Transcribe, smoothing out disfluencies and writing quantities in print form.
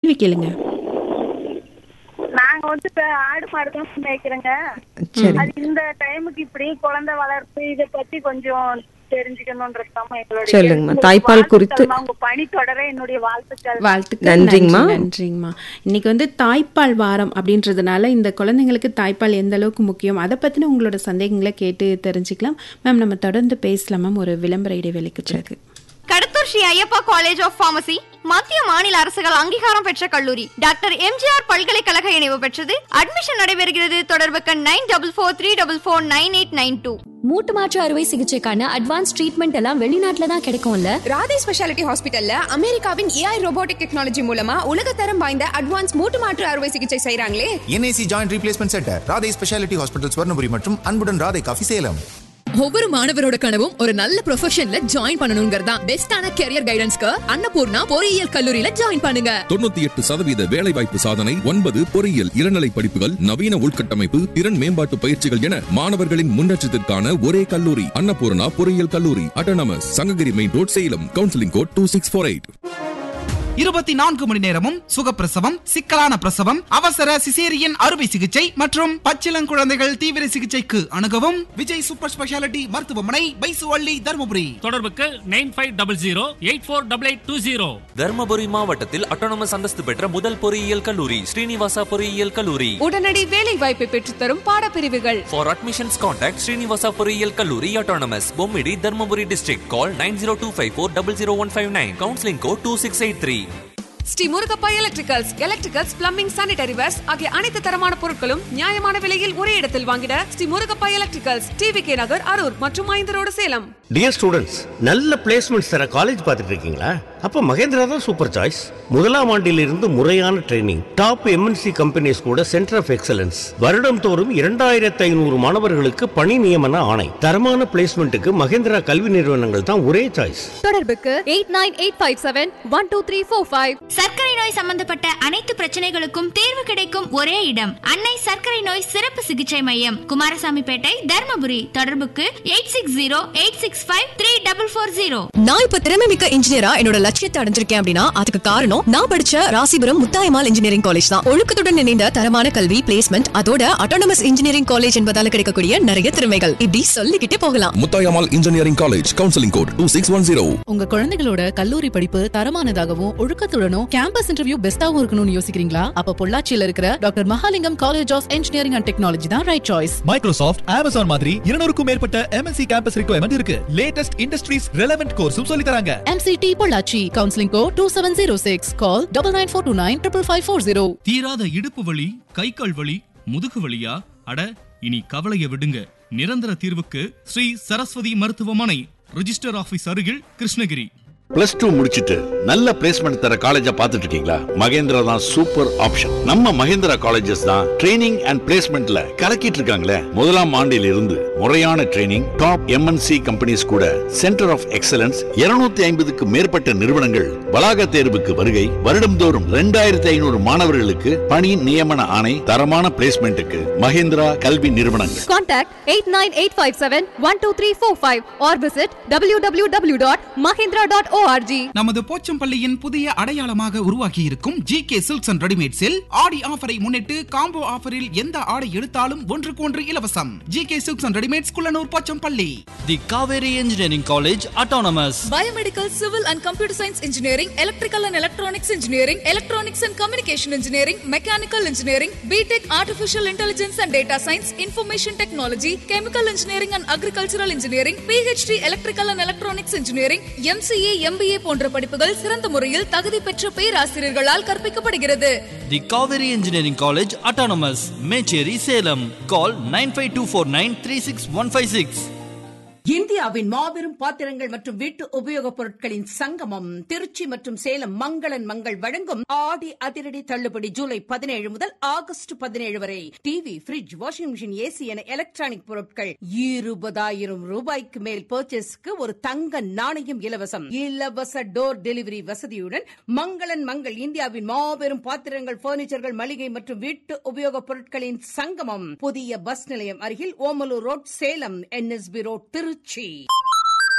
கேள்வி கேளுங்க. நாங்க ஆடு மாடு தான் மேய்க்கிறோங்க. அது இந்த டைமுக்கு இப்படி குழந்தை வளர்ப்பு இதை பத்தி கொஞ்சம் தெரிஞ்சுக்கணும்ன்றதுதான் எங்களுடைய சொல்லுங்கம்மா. தாய்ப்பால் குறித்து உங்க பணி தொடர என்னுடைய வாழ்த்துக்கள். நன்றிங்கம்மா. நன்றிங்கம்மா. இன்னைக்கு தாய்ப்பால் வாரம் அப்படின்றதுனால இந்த குழந்தைங்களுக்கு தாய்ப்பால் எந்த அளவுக்கு முக்கியம் அதை பத்தின உங்களோட சந்தேகங்களை கேட்டு தெரிஞ்சுக்கலாம். மேம் நம்ம தொடர்ந்து பேசலாம் மேம் ஒரு விளம்பர இடைவேளைக்கு பிறகு. Kadathur Sri Ayyappa college of pharmacy மத்திய மாநில அரசுகள் அங்கீகாரம் பெற்ற கல்லூரி. டாக்டர் எம்ஜிஆர் பல்கலைக்கழக இணைவு பெற்றது. அட்மிஷன் நடைபெறுகிறது. தொடர்புக்கு 9443449892. மூட்டு மாற்று அறுவை சிகிச்சைக்கான அட்வான்ஸ் ட்ரீட்மெண்ட் எல்லாம் வெளிநாட்டுல தான் கிடைக்கும்ல. ராதே ஸ்பெஷாலிட்டி ஹாஸ்பிட்டல்ல அமெரிக்காவின் AI ரோபோட்டிக் டெக்னாலஜி மூலமா உலகத்தரம் வாய்ந்த அட்வான்ஸ் மூட்டு மாற்று அறுவை சிகிச்சை செய்றாங்களே. NAC joint replacement centre, Radhe speciality hospital, Swarnapuri மற்றும் அன்புடன் ராதே காஃபி சேலம். ஒவ்வொரு மாணவரோட கனவும் ஒரு நல்ல ப்ரொஃபஷன்ல ஜாயின் பண்ணணும்ங்கறதா. பெஸ்டான கரியர் கைடன்ஸ்க்கு அன்னபூர்ணா பொறியியல் கல்லூரியில ஜாயின் பண்ணுங்க. 98% வேலை வாய்ப்பு சாதனை, 9 பொறியியல் இளநிலை படிப்புகள், நவீன உள்கட்டமைப்பு, திறன் மேம்பாட்டு பயிற்சிகள் என மாணவர்களின் முன்னேற்றத்திற்கான ஒரே கல்லூரி அன்னபூர்ணா பொறியியல் கல்லூரி, autonomous, Sankagiri main road, Salem. Counselling code 2648. 24 மணி நேரமும் சுகப்பிரசவம், சிக்கலான பிரசவம், அவசர சிசேரியன் அறுவை சிகிச்சை மற்றும் பச்சிளங்குழந்தைகள் தீவிர சிகிச்சைக்கு அணுகவும் விஜய் சூப்பர் ஸ்பெஷாலிட்டி மருத்துவமனை, பைசுவள்ளி, தர்மபுரி. தொடர்புக்கு 9500848820. தர்மபுரி மாவட்டத்தில் அட்டானமஸ் அந்தஸ்து பெற்ற முதல் பொறியியல் கல்லூரி ஸ்ரீனிவாசா பொறியியல் கல்லூரி. உடனடி வேலை வாய்ப்பை பெற்றுத்தரும் பாடப்பிரிவுகள். For admissions contact ஸ்ரீனிவாசா பொறியியல் கல்லூரி, autonomous, Bommidi, Dharmapuri district. Call 9025400159. Counseling code 2683. Sri Murugappa electricals, plumbing, sanitary verse ஆகிய அனைத்து தரமான பொருட்களும் நியாயமான விலையில் ஒரே இடத்தில் வாங்கிட ஸ்ரீ முருகப்பா எலக்ட்ரிகல்ஸ், TVK நகர், அரூர் மற்றும் 5 ரோடு, சேலம். டியர் ஸ்டூடெண்ட்ஸ், நல்ல பிளேஸ்மெண்ட்ஸ் தர காலேஜ் பார்த்துட்டு இருக்கீங்களா? அப்ப மகேந்திரா தான் சூப்பர் சாய்ஸ். முதலாம் ஆண்டிலிருந்து முறையான ட்ரைனிங், டாப் MNC கம்பெனிஸ் கூட சென்டர் ஆஃப் எக்ஸலன்ஸ், வருடம் தோறும் 2500 மாணவர்களுக்கு பணி நியமன ஆணை. தரமான பிளேஸ்மெண்ட்டுக்கு மகேந்திரா கல்வி நிறுவனங்கள் தான் ஒரே சாய்ஸ். தொடர்புக்கு 8985712345. சர்க்கரை நோய் சம்பந்தப்பட்ட அனைத்து பிரச்சனைகளுக்கும் தீர்வு கிடைக்கும் ஒரே இடம் அன்னை சர்க்கரை நோய் சிறப்பு சிகிச்சை மையம், குமாரசாமிப்பேட்டை, தர்மபுரி. தொடர்புக்கு 8608653440. நான் இப்ப திறமைமிக்க இன்ஜினியரா என்னோட லட்சியத்தை அடைஞ்சிருக்கேன் அப்படின்னா அதுக்கு காரணம் நான் படிச்ச ராசிபுரம் முத்தாயம்மாள் இன்ஜினியரிங் காலேஜ் தான். ஒழுக்கத்துடன் இணைந்த தரமான கல்வி, பிளேஸ்மெண்ட், அதோட அட்டானமஸ் இன்ஜினியரிங் காலேஜ் என்பதால கிடைக்கக்கூடிய நிறைய திறமைகள் இப்படி சொல்லிக்கிட்டே போகலாம். Muthayammal engineering college, counselling code 2610. உங்க குழந்தைகளோட கல்லூரி படிப்பு தரமானதாகவும் ஒழுக்கத்துடனும் கேம்பஸ் இன்டர்வியூ பெஸ்டாவும் இருக்கணும்னு யோசிக்கிறீங்களா? அப்ப பொள்ளாச்சியில இருக்கிற doctor Mahalingam college of engineering and technology தான் ரைட் சாய்ஸ். மைக்ரோசாஃப்ட், Amazon மாதிரி 200க்கும் மேற்பட்ட MNC கேம்பஸ் ரிக்வயர்மெண்ட் இருக்கு. லேட்டஸ்ட் இண்டஸ்ட்ரீஸ் ரெலவென்ட் கோர்ஸும் சொல்லி தராங்க. MCT Pollachi, counselling code 2706. கால் 9942955540. தீராத இடுப்பு வலி, கை கால் வலி, முதுகு வலியா? அட இனி கவலைய விடுங்க. நிரந்தர தீர்வுக்கு ஸ்ரீ சரஸ்வதி மருத்துவமனை, ரிஜிஸ்டர் ஆபீஸ் அருகில், கிருஷ்ணகிரி. +2 முடிச்சிட்டு நல்ல பிளேஸ்மெண்ட் தர காலேஜ பாத்துட்டு இருக்கீங்களா? மகேந்திரா தான் சூப்பர் ஆப்ஷன். நம்ம மகேந்திரா காலேஜஸ் தான் ட்ரைனிங் அண்ட் பிளேஸ்மெண்ட்ல கலக்கிட்டு இருக்காங்களே. முதலாம் ஆண்டில் இருந்து முறையான ட்ரைனிங், டாப் MNC கம்பெனிஸ் கூட சென்டர் ஆஃப் எக்ஸலன்ஸ், 250க்கு மேற்பட்ட நிறுவனங்கள் வளாக தேர்வுக்கு வருகை, வருடம்தோறும் 2500 மாணவர்களுக்கு பணி நியமன ஆணை. தரமான பிளேஸ்மெண்ட்டுக்கு மகேந்திரா கல்வி நிறுவனங்கள். Contact 8985712345 or visit www.mahindra.org. நமது போச்சம்பள்ளியின் புதிய அடையாளமாக உருவாக்கி இருக்கும் GK சில்க்ஸ் அண்ட் ரெடிமேட்ஸில் ஆடி ஆஃபரை முன்னிட்டு காம்போ ஆஃபரில் எந்த ஆடை எடுத்தாலும் 1க்கு 1 இலவசம். GK silks and readymades, Kullanur, Pochampalli. The Kaveri engineering college, autonomous. Biomedical, civil and computer science engineering, electrical and electronics engineering, electronics and communication engineering, mechanical engineering, BTech artificial intelligence and data science, information technology, chemical engineering and agricultural engineering, PhD electrical and electronics engineering, MCA MBA போன்ற படிப்புகள் சிறந்த முறையில் தகுதி பெற்ற பேராசிரியர்களால் கற்பிக்கப்படுகிறது. தி Kaveri engineering college, autonomous, Mecheri, Salem. கால் 9524936156. இந்தியாவின் மாபெரும் பாத்திரங்கள் மற்றும் வீட்டு உபயோகப் பொருட்களின் சங்கமம் திருச்சி மற்றும் சேலம் மங்களன் மங்கள் வழங்கும் ஆடி அதிரடி தள்ளுபடி ஜூலை 17 முதல் ஆகஸ்ட் 17 வரை. TV, fridge, washing machine, AC என எலக்ட்ரானிக் பொருட்கள் 20,000 ரூபாய்க்கு மேல் பர்ச்சேஸ்க்கு ஒரு தங்க நாணயம் இலவசம். இலவச டோர் டெலிவரி வசதியுடன் மங்களன் மங்கள் இந்தியாவின் மாபெரும் பாத்திரங்கள், பர்னிச்சர்கள், மளிகை மற்றும் வீட்டு உபயோகப் பொருட்களின் சங்கமம். புதிய பஸ் நிலையம் அருகில், Omalur road, Salem. NSB road, Trichy.